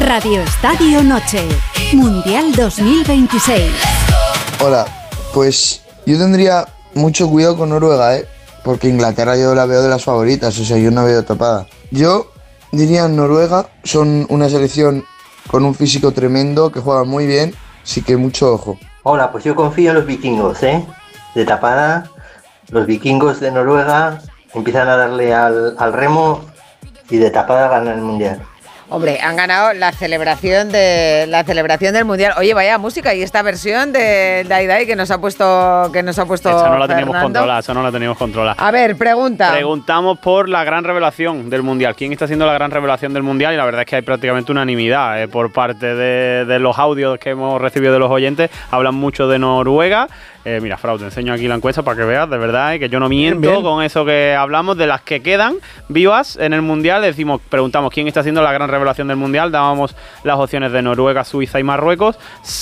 Radio Estadio Noche, Mundial 2026. Hola, pues yo tendría mucho cuidado con Noruega, porque Inglaterra yo la veo de las favoritas, o sea, yo no veo tapada. Yo diría Noruega, son una selección con un físico tremendo, que juega muy bien, así que mucho ojo. Hola, pues yo confío en los vikingos, de tapada. Los vikingos de Noruega empiezan a darle al remo y de tapada ganan el mundial. Hombre, han ganado la celebración del mundial. Oye, vaya música y esta versión de Dai Dai que nos ha puesto Esa no la teníamos controlada, A ver, Preguntamos por la gran revelación del mundial. ¿Quién está haciendo la gran revelación del mundial? Y la verdad es que hay prácticamente unanimidad por parte de los audios que hemos recibido de los oyentes. Hablan mucho de Noruega. Mira, Frau, te enseño aquí la encuesta para que veas, de verdad, que yo no miento bien. Con eso que hablamos. De las que quedan vivas en el mundial, preguntamos quién está haciendo la gran revelación del mundial. Dábamos las opciones de Noruega, Suiza y Marruecos.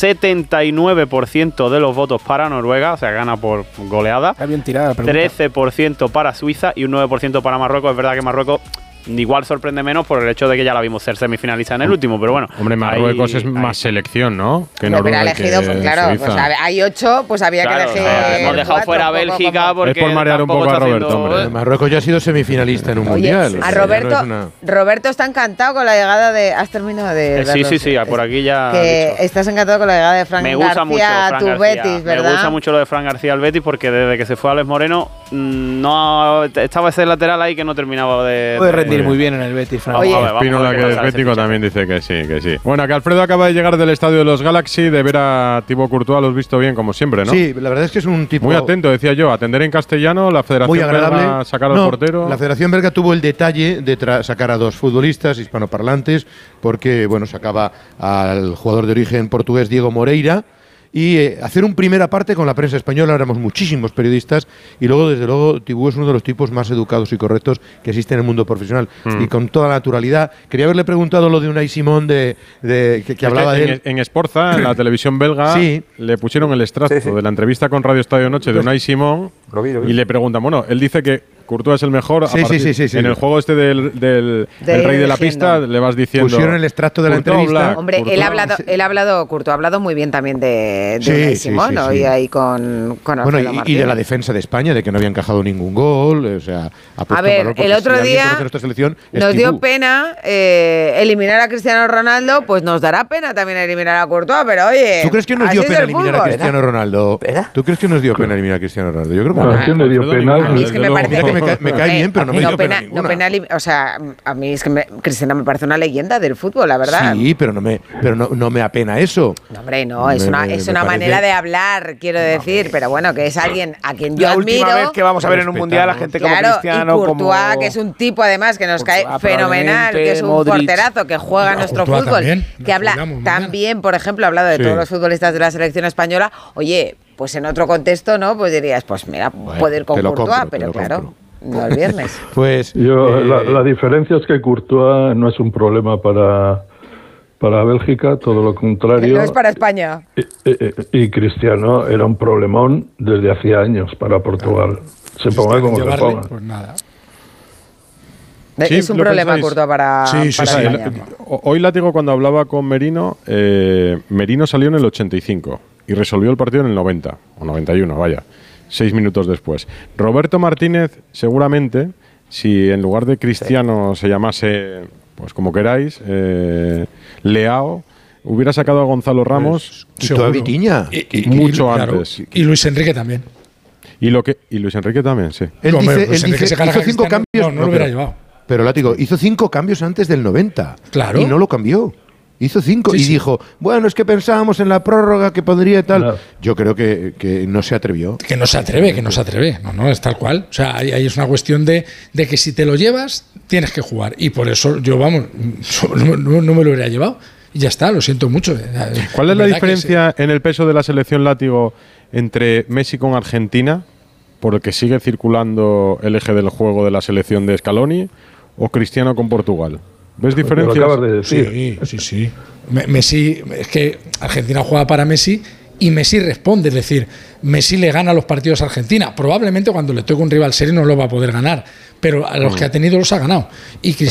79% de los votos para Noruega, o sea, gana por goleada. Está bien tirada, 13% para Suiza y un 9% para Marruecos. Es verdad que Marruecos igual sorprende menos por el hecho de que ya la vimos ser semifinalista en el último, pero bueno. Hombre, Marruecos es más selección, ¿no? Que Noruega, elegido, que claro, pues hay 8, pues había que elegir. Hemos dejado fuera a Bélgica porque es por marear un poco a Roberto, hombre. Marruecos ya ha sido semifinalista en un mundial. A Roberto está encantado con la llegada de... ¿Has terminado de...? Sí, por aquí ya... Que estás encantado con la llegada de Fran García a tu Betis, ¿verdad? Me gusta mucho lo de Fran García al Betis porque desde que se fue Alex Moreno no estaba ese lateral ahí que no terminaba de... Puede rendir muy bien en el Betis, Fran. Oye, Espínola, que es bético, también dice que sí. Bueno, que Alfredo acaba de llegar del estadio de los Galaxy, de ver a Thibaut Courtois, lo has visto bien, como siempre, ¿no? Sí, la verdad es que es un tipo... Muy atento, decía yo, atender en castellano, la Federación Belga sacar al portero... La Federación Belga tuvo el detalle de sacar a 2 futbolistas hispanoparlantes, porque, bueno, sacaba al jugador de origen portugués Diego Moreira, y hacer un primera parte con la prensa española. Éramos muchísimos periodistas y luego, desde luego, Thibaut es uno de los tipos más educados y correctos que existe en el mundo profesional y con toda la naturalidad. Quería haberle preguntado lo de Unai Simón que hablaba de él. En Sporza, en la televisión belga, le pusieron el extracto de la entrevista con Radio Estadio Noche de Unai Simón y le preguntan, bueno, él dice que Courtois es el mejor. En el juego este del rey de la pista le vas diciendo... Pusieron el extracto de la entrevista. Hombre, Courtois ha hablado muy bien también de Unai Simón, ¿no? Y ahí con bueno, y de la defensa de España, de que no había encajado ningún gol. O sea, a ver, el otro día nos dio pena eliminar a Cristiano Ronaldo, pues nos dará pena también eliminar a Courtois, pero oye... ¿Tú crees que nos dio pena eliminar a Cristiano Ronaldo? ¿Tú crees que nos dio pena eliminar a Cristiano Ronaldo? Yo creo que no. ¿Quién le dio pena? A mí es que me parece que me cae bien, pero no me dio pena ninguna. O sea, a mí es que Cristiano me parece una leyenda del fútbol, la verdad. Sí, pero no me apena eso. No, hombre, no, es una manera de hablar, quiero decir, pero bueno, que es alguien a quien yo admiro. La última vez que vamos a ver en un mundial a gente como Cristiano, y Courtois, que es un tipo además que nos cae fenomenal, que es un porterazo, que juega nuestro fútbol, también, que habla también, por ejemplo, ha hablado de todos los futbolistas de la selección española. Oye, pues en otro contexto, ¿no? Pues dirías, pues mira, puede ir con Courtois, pero claro, no el viernes. Pues la diferencia es que Courtois no es un problema para Bélgica, todo lo contrario. No es para España. Y Cristiano era un problemón desde hacía años para Portugal. Se ponga como se ponga. Pues nada. Sí, es un problema Courtois para España. Hoy Látigo, cuando hablaba con Merino, Merino salió en el 85 y resolvió el partido en el 90 o 91, vaya, 6 minutos después. Roberto Martínez, seguramente, si en lugar de Cristiano se llamase, pues como queráis, Leao, hubiera sacado a Gonzalo Ramos y Vitiña mucho antes. Y Luis Enrique también. Y Luis Enrique también, sí. Él dice hizo 5 cambios. No lo hubiera llevado. Pero Látigo, hizo 5 cambios antes del 90. Claro. Y no lo cambió. Hizo 5 y dijo, bueno, es que pensábamos en la prórroga que podría y tal. Claro. Yo creo que no se atrevió. Que no se atreve. No, es tal cual. O sea, ahí es una cuestión de que si te lo llevas, tienes que jugar. Y por eso yo, vamos, no me lo hubiera llevado. Y ya está, lo siento mucho. ¿Cuál es la diferencia en el peso de la selección Látigo entre Messi con Argentina, por el que sigue circulando el eje del juego de la selección de Scaloni, o Cristiano con Portugal? ¿Ves diferencias? Lo acabas de decir. Sí. Messi, es que Argentina juega para Messi y Messi responde, es decir, Messi le gana los partidos a Argentina. Probablemente cuando le toque un rival serio no lo va a poder ganar, pero a los que ha tenido los ha ganado. Y